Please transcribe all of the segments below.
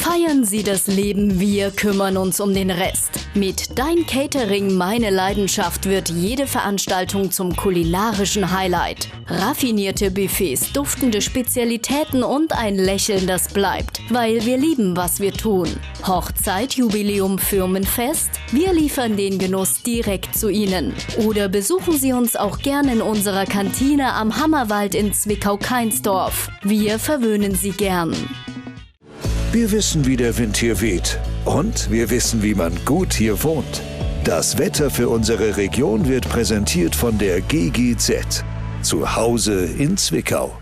Feiern Sie das Leben, wir kümmern uns um den Rest. Mit Dein Catering, meine Leidenschaft wird jede Veranstaltung zum kulinarischen Highlight. Raffinierte Buffets, duftende Spezialitäten und ein Lächeln, das bleibt, weil wir lieben, was wir tun. Hochzeit, Jubiläum, Firmenfest? Wir liefern den Genuss direkt zu Ihnen. Oder besuchen Sie uns auch gerne in unserer Kantine am Hammerwald in Zwickau-Kainsdorf. Wir verwöhnen Sie gern. Wir wissen, wie der Wind hier weht. Und wir wissen, wie man gut hier wohnt. Das Wetter für unsere Region wird präsentiert von der GGZ. Zu Hause in Zwickau.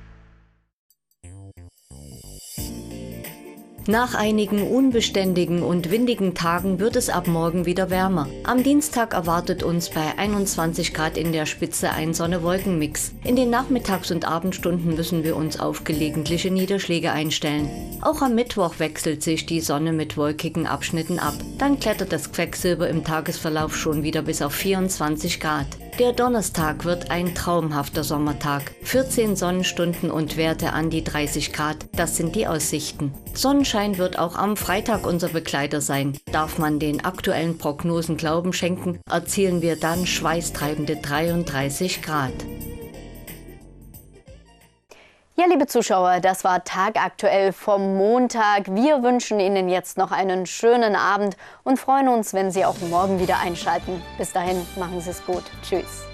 Nach einigen unbeständigen und windigen Tagen wird es ab morgen wieder wärmer. Am Dienstag erwartet uns bei 21 Grad in der Spitze ein Sonne-Wolken-Mix. In den Nachmittags- und Abendstunden müssen wir uns auf gelegentliche Niederschläge einstellen. Auch am Mittwoch wechselt sich die Sonne mit wolkigen Abschnitten ab. Dann klettert das Quecksilber im Tagesverlauf schon wieder bis auf 24 Grad. Der Donnerstag wird ein traumhafter Sommertag. 14 Sonnenstunden und Werte an die 30 Grad, das sind die Aussichten. Sonnenschein wird auch am Freitag unser Begleiter sein. Darf man den aktuellen Prognosen Glauben schenken, erzielen wir dann schweißtreibende 33 Grad. Ja, liebe Zuschauer, das war Tagaktuell vom Montag. Wir wünschen Ihnen jetzt noch einen schönen Abend und freuen uns, wenn Sie auch morgen wieder einschalten. Bis dahin, machen Sie es gut. Tschüss.